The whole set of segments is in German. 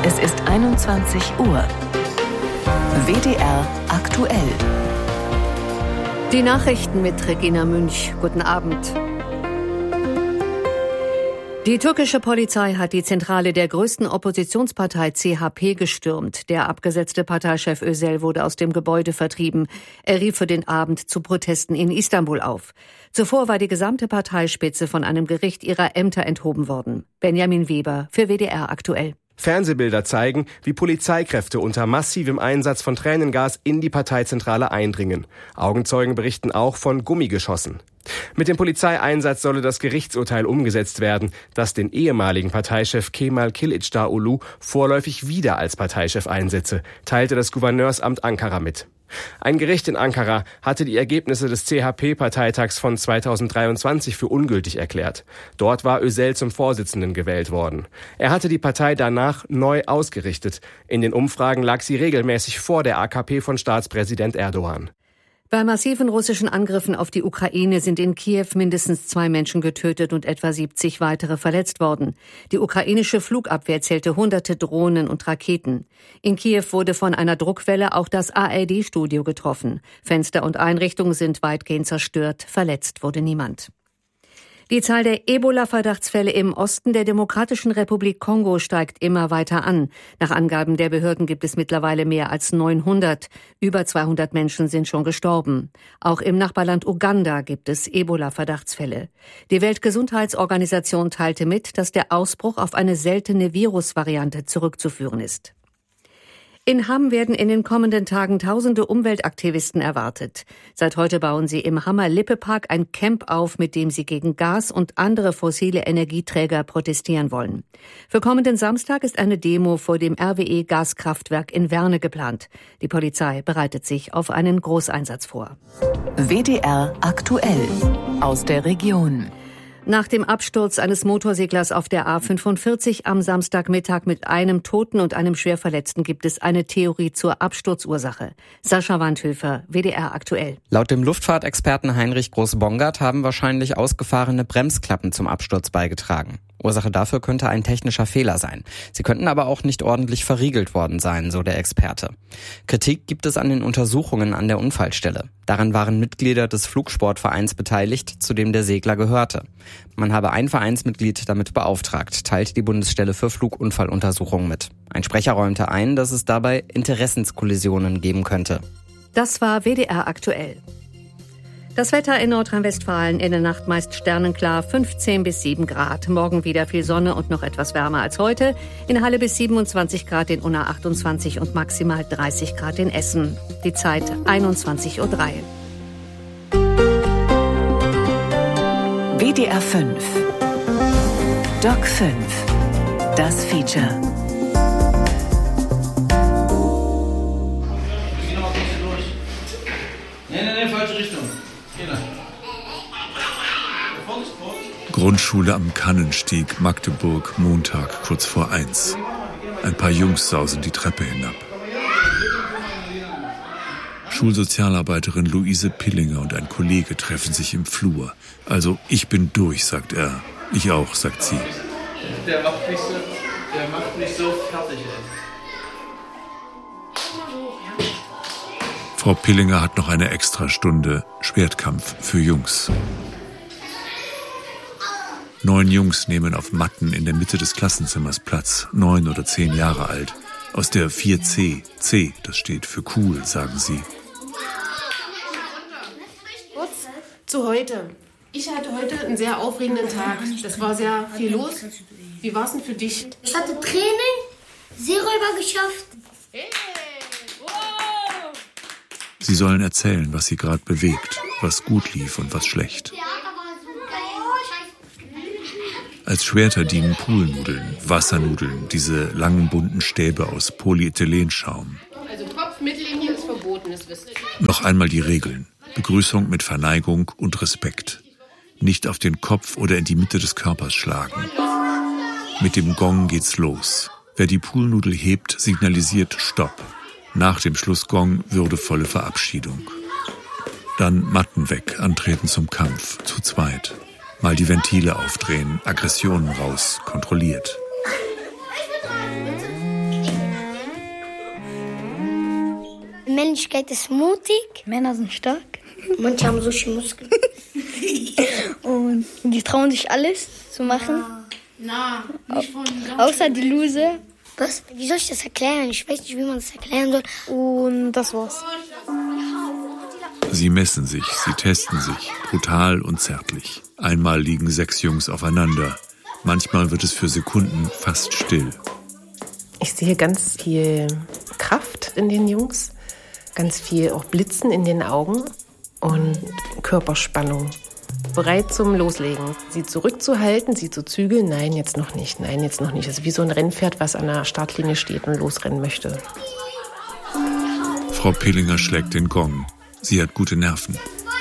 Es ist 21 Uhr. WDR aktuell. Die Nachrichten mit Regina Münch. Guten Abend. Die türkische Polizei hat die Zentrale der größten Oppositionspartei CHP gestürmt. Der abgesetzte Parteichef Özel wurde aus dem Gebäude vertrieben. Er rief für den Abend zu Protesten in Istanbul auf. Zuvor war die gesamte Parteispitze von einem Gericht ihrer Ämter enthoben worden. Benjamin Weber für WDR aktuell. Fernsehbilder zeigen, wie Polizeikräfte unter massivem Einsatz von Tränengas in die Parteizentrale eindringen. Augenzeugen berichten auch von Gummigeschossen. Mit dem Polizeieinsatz solle das Gerichtsurteil umgesetzt werden, das den ehemaligen Parteichef Kemal Kılıçdaroğlu vorläufig wieder als Parteichef einsetze, teilte das Gouverneursamt Ankara mit. Ein Gericht in Ankara hatte die Ergebnisse des CHP-Parteitags von 2023 für ungültig erklärt. Dort war Özel zum Vorsitzenden gewählt worden. Er hatte die Partei danach neu ausgerichtet. In den Umfragen lag sie regelmäßig vor der AKP von Staatspräsident Erdogan. Bei massiven russischen Angriffen auf die Ukraine sind in Kiew mindestens 2 Menschen getötet und etwa 70 weitere verletzt worden. Die ukrainische Flugabwehr zählte hunderte Drohnen und Raketen. In Kiew wurde von einer Druckwelle auch das ARD-Studio getroffen. Fenster und Einrichtungen sind weitgehend zerstört. Verletzt wurde niemand. Die Zahl der Ebola-Verdachtsfälle im Osten der Demokratischen Republik Kongo steigt immer weiter an. Nach Angaben der Behörden gibt es mittlerweile mehr als 900. Über 200 Menschen sind schon gestorben. Auch im Nachbarland Uganda gibt es Ebola-Verdachtsfälle. Die Weltgesundheitsorganisation teilte mit, dass der Ausbruch auf eine seltene Virusvariante zurückzuführen ist. In Hamm werden in den kommenden Tagen tausende Umweltaktivisten erwartet. Seit heute bauen sie im Hammer Lippe-Park ein Camp auf, mit dem sie gegen Gas und andere fossile Energieträger protestieren wollen. Für kommenden Samstag ist eine Demo vor dem RWE-Gaskraftwerk in Werne geplant. Die Polizei bereitet sich auf einen Großeinsatz vor. WDR aktuell aus der Region. Nach dem Absturz eines Motorseglers auf der A45 am Samstagmittag mit einem Toten und einem Schwerverletzten gibt es eine Theorie zur Absturzursache. Sascha Wandhöfer, WDR aktuell. Laut dem Luftfahrtexperten Heinrich Groß-Bongard haben wahrscheinlich ausgefahrene Bremsklappen zum Absturz beigetragen. Ursache dafür könnte ein technischer Fehler sein. Sie könnten aber auch nicht ordentlich verriegelt worden sein, so der Experte. Kritik gibt es an den Untersuchungen an der Unfallstelle. Daran waren Mitglieder des Flugsportvereins beteiligt, zu dem der Segler gehörte. Man habe ein Vereinsmitglied damit beauftragt, teilte die Bundesstelle für Flugunfalluntersuchungen mit. Ein Sprecher räumte ein, dass es dabei Interessenskollisionen geben könnte. Das war WDR aktuell. Das Wetter in Nordrhein-Westfalen in der Nacht meist sternenklar, 15 bis 7 Grad. Morgen wieder viel Sonne und noch etwas wärmer als heute. In Halle bis 27 Grad, in Unna 28 und maximal 30 Grad in Essen. Die Zeit 21:03 Uhr. WDR 5. Doc 5. Das Feature. Nee, falsche Richtung. Grundschule am Kannenstieg, Magdeburg, Montag, kurz vor 1. Ein paar Jungs sausen die Treppe hinab. Schulsozialarbeiterin Luise Pillinger und ein Kollege treffen sich im Flur. Also, ich bin durch, sagt er. Ich auch, sagt sie. Der macht mich so fertig, ey. Frau Pillinger hat noch eine Extrastunde Schwertkampf für Jungs. 9 Jungs nehmen auf Matten in der Mitte des Klassenzimmers Platz, 9 oder 10 Jahre alt. Aus der 4C. C, das steht für cool, sagen sie. Kurz zu heute. Ich hatte heute einen sehr aufregenden Tag. Das war sehr viel los. Wie war es denn für dich? Ich hatte Training, Seeräuber geschafft. Sie sollen erzählen, was sie gerade bewegt, was gut lief und was schlecht. Als Schwerter dienen Poolnudeln, Wassernudeln, diese langen bunten Stäbe aus Polyethylenschaum. Also Topf, Mittellinie ist verboten, das wisst ihr. Noch einmal die Regeln. Begrüßung mit Verneigung und Respekt. Nicht auf den Kopf oder in die Mitte des Körpers schlagen. Mit dem Gong geht's los. Wer die Poolnudel hebt, signalisiert Stopp. Nach dem Schlussgong würdevolle Verabschiedung. Dann Matten weg, antreten zum Kampf, zu zweit. Mal die Ventile aufdrehen, Aggressionen raus, kontrolliert. Männlichkeit ist mutig. Männer sind stark. Manche haben solche Muskeln. Und die trauen sich alles zu machen. Nicht von Außer die Lose. Was? Wie soll ich das erklären? Ich weiß nicht, wie man das erklären soll. Und das war's. Sie messen sich, sie testen sich, brutal und zärtlich. Einmal liegen 6 Jungs aufeinander. Manchmal wird es für Sekunden fast still. Ich sehe ganz viel Kraft in den Jungs, ganz viel auch Blitzen in den Augen und Körperspannung. Bereit zum Loslegen. Sie zurückzuhalten, sie zu zügeln. Nein, jetzt noch nicht. Nein, jetzt noch nicht. Das ist wie so ein Rennpferd, was an der Startlinie steht und losrennen möchte. Frau Pillinger schlägt den Gong. Sie hat gute Nerven.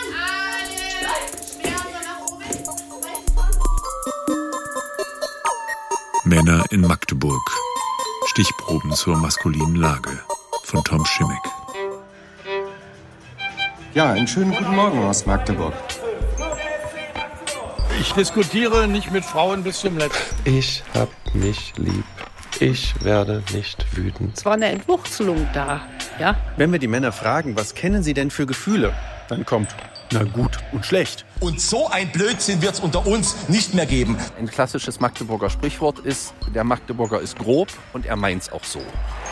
Männer in Magdeburg. Stichproben zur maskulinen Lage. Von Tom Schimmick. Ja, einen schönen guten Morgen aus Magdeburg. Ich diskutiere nicht mit Frauen bis zum Letzten. Ich hab mich lieb. Ich werde nicht wütend. Es war eine Entwurzelung da, ja? Wenn wir die Männer fragen, was kennen sie denn für Gefühle? Dann kommt, na gut und schlecht. Und so ein Blödsinn wird es unter uns nicht mehr geben. Ein klassisches Magdeburger Sprichwort ist, der Magdeburger ist grob und er meint's auch so.